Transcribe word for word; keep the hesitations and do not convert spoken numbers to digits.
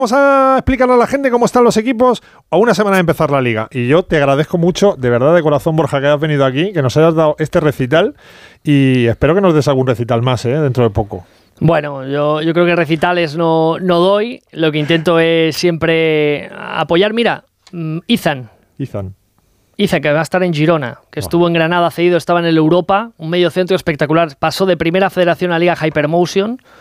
Vamos a explicarle a la gente cómo están los equipos a una semana de empezar la liga. Y yo te agradezco mucho, de verdad, de corazón, Borja, que hayas venido aquí, que nos hayas dado este recital y espero que nos des algún recital más, ¿eh? Dentro de poco. Bueno, yo, yo creo que recitales no, no doy. Lo que intento es siempre apoyar. Mira, Izan. Izan. Izan, que va a estar en Girona, que oh. estuvo en Granada cedido, estaba en el Europa, un medio centro espectacular. Pasó de Primera Federación a Liga Hypermotion.